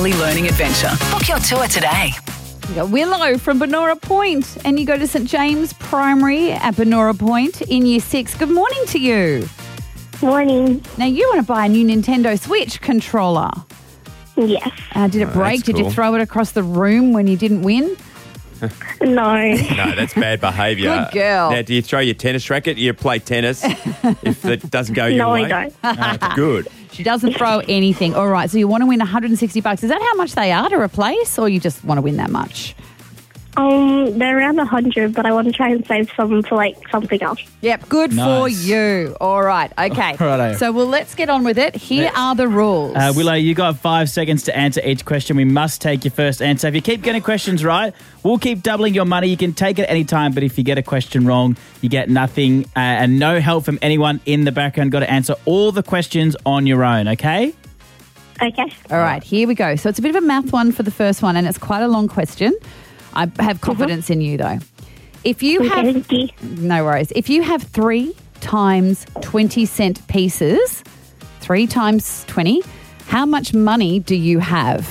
early learning adventure. Book your tour today. We got Willow from Benora Point, and you go to St James Primary at Benora Point in Year 6. Good morning to you. Morning. Now, you want to buy a new Nintendo Switch controller. Yes. Did it break? that's Did you cool. throw it across the room when you didn't win? No. No, that's bad behaviour. Good girl. Now, do you throw your tennis racket? You play tennis if it doesn't go your No, way? I don't. Good. She doesn't throw anything. All right, so you want to win $160. Is that how much they are to replace, or you just want to win that much? They're around 100, but I want to try and save some for something else. Yep, good for Nice. you. All right, okay. Righto. So, let's get on with it. Here are the rules. Willow, you got 5 seconds to answer each question. We must take your first answer. If you keep getting questions right, we'll keep doubling your money. You can take it any time, but if you get a question wrong, you get nothing and no help from anyone in the background. Got to answer all the questions on your own, okay? Okay. All right, here we go. So, it's a bit of a math one for the first one, and it's quite a long question. I have confidence in you, though. If you have... Thank you. No worries. If you have 3 times 20-cent pieces, 3 times 20, how much money do you have?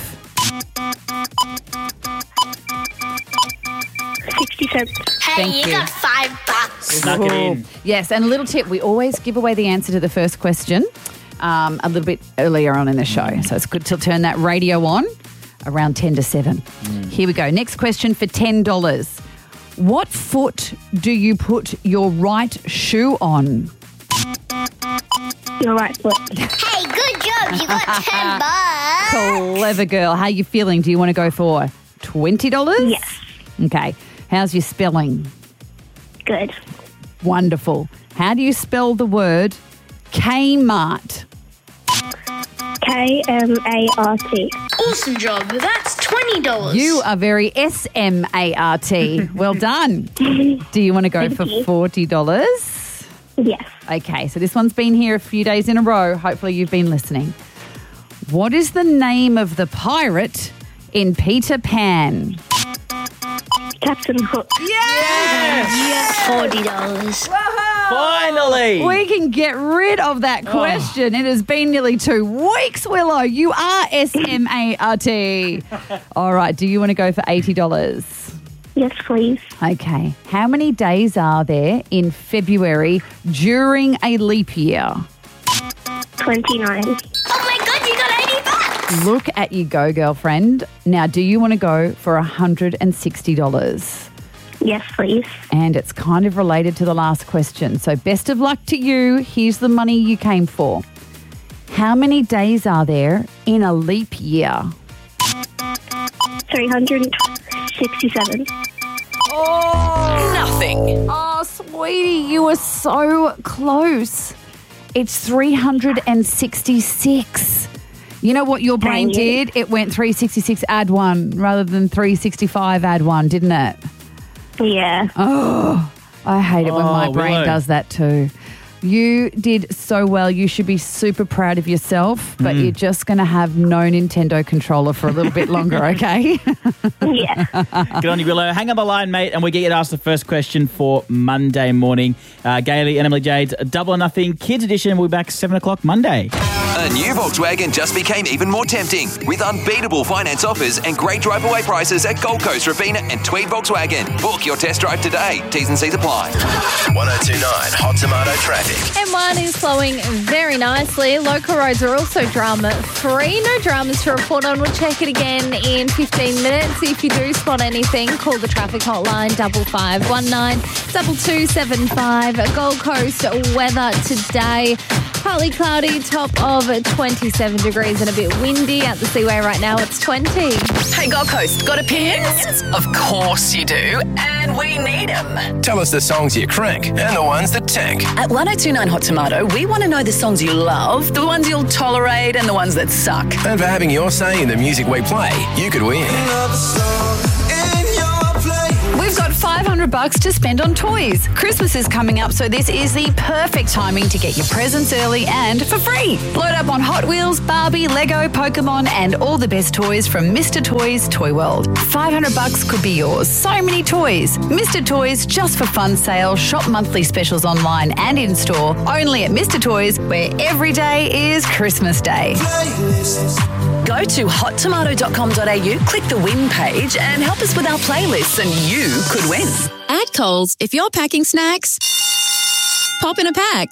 60 cents. Hey, Thank you. got $5. Snuck it in. Yes, and a little tip, we always give away the answer to the first question a little bit earlier on in the show. So it's good to turn that radio on around 10 to 7. Here we go. Next question for $10. What foot do you put your right shoe on? Your right foot. Hey, good job. You got $10. Clever girl. How are you feeling? Do you want to go for $20? Yes. Okay. How's your spelling? Good. Wonderful. How do you spell the word Kmart? K-M-A-R-T. Awesome job. That's $20. You are very S-M-A-R-T. Well done. Do you want to go for you. $40? Yes. Okay, so this one's been here a few days in a row. Hopefully you've been listening. What is the name of the pirate in Peter Pan? Captain Hook. $40. Finally! We can get rid of that question. It has been nearly 2 weeks, Willow. You are S-M-A-R-T. All right, do you want to go for $80? Yes, please. Okay. How many days are there in February during a leap year? 29. Oh, my God, you got $80. Look at you go, girlfriend. Now, do you want to go for $160? Yes, please. And it's kind of related to the last question. So best of luck to you. Here's the money you came for. How many days are there in a leap year? 367. Nothing. Oh, sweetie, you were so close. It's 366. You know what your brain Dang it. did? It went 366 add 1 rather than 365 add 1, didn't it? Yeah. I hate it when my Oh, brain Willow. does that too. You did so well. You should be super proud of yourself, but you're just going to have no Nintendo controller for a little bit longer, okay? Yeah. Good on you, Willow. Hang on the line, mate, and we get you to ask the first question for Monday morning. Gailey and Emily Jade's Double or Nothing Kids Edition. We'll be back 7 o'clock Monday. A new Volkswagen just became even more tempting with unbeatable finance offers and great drive-away prices at Gold Coast, Ravina and Tweed Volkswagen. Book your test drive today. T's and C's apply. 1029 Hot Tomato Traffic. M1 is flowing very nicely. Local roads are also drama-free. No dramas to report on. We'll check it again in 15 minutes. If you do spot anything, call the traffic hotline 5519 2275. Gold Coast weather today. Partly cloudy, top of 27 degrees and a bit windy. At the Seaway right now, it's 20. Hey, Gold Coast, got opinions? Of course you do, and we need them. Tell us the songs you crank and the ones that tank. At 1029 Hot Tomato, we want to know the songs you love, the ones you'll tolerate, and the ones that suck. And for having your say in the music we play, you could win. We've got $500 to spend on toys. Christmas is coming up, so this is the perfect timing to get your presents early and for free. Load up on Hot Wheels, Barbie, Lego, Pokemon, and all the best toys from Mr. Toys Toy World. $500 could be yours. So many toys. Mr. Toys Just for Fun sale. Shop monthly specials online and in store. Only at Mr. Toys, where every day is Christmas Day. Go to hottomato.com.au, click the win page and help us with our playlists and you could win. At Coles, if you're packing snacks, pop in a pack.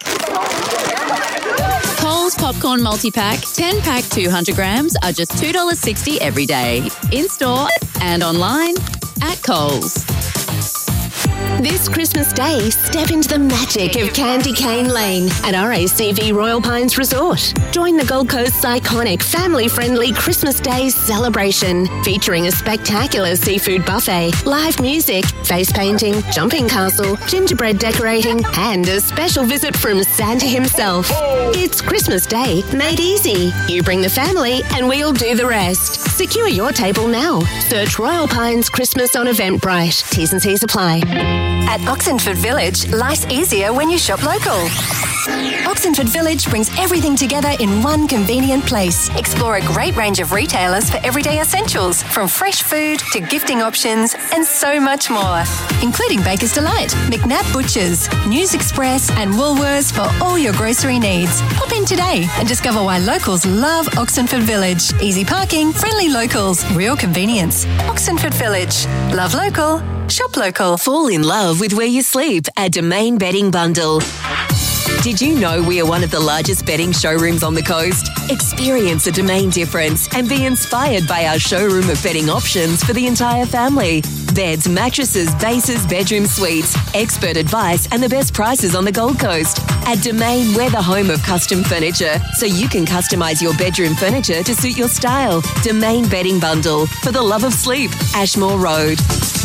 Coles Popcorn Multi-Pack, 10-pack 200 grams are just $2.60 every day. In-store and online at Coles. This Christmas Day, step into the magic of Candy Cane Lane at RACV Royal Pines Resort. Join the Gold Coast's iconic family-friendly Christmas Day celebration, featuring a spectacular seafood buffet, live music, face painting, jumping castle, gingerbread decorating, and a special visit from Santa himself. It's Christmas Day made easy. You bring the family and we'll do the rest. Secure your table now. Search Royal Pines Christmas on Eventbrite. T's and C's apply. At Oxenford Village, life's easier when you shop local. Oxenford Village brings everything together in one convenient place. Explore a great range of retailers for everyday essentials, from fresh food to gifting options and so much more, including Baker's Delight, McNabb Butchers, News Express and Woolworths for all your grocery needs. Pop in today and discover why locals love Oxenford Village. Easy parking, friendly locals, real convenience. Oxenford Village. Love local. Shop local. Fall in love with where you sleep at Domain Bedding Bundle. Did you know we are one of the largest bedding showrooms on the coast? Experience a Domain difference and be inspired by our showroom of bedding options for the entire family. Beds, mattresses, bases, bedroom suites, expert advice and the best prices on the Gold Coast. At Domain, we're the home of custom furniture, so you can customise your bedroom furniture to suit your style. Domain Bedding Bundle, for the love of sleep, Ashmore Road.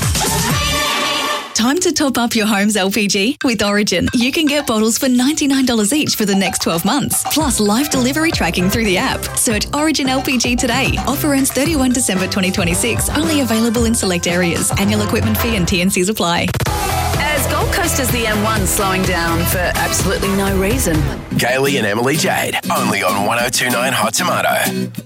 Time to top up your home's LPG with Origin. You can get bottles for $99 each for the next 12 months, plus live delivery tracking through the app. Search Origin LPG today. Offer ends 31 December 2026. Only available in select areas. Annual equipment fee and T&Cs apply. As Gold Coast is the M1 slowing down for absolutely no reason. Kaylee and Emily Jade, only on 102.9 Hot Tomato.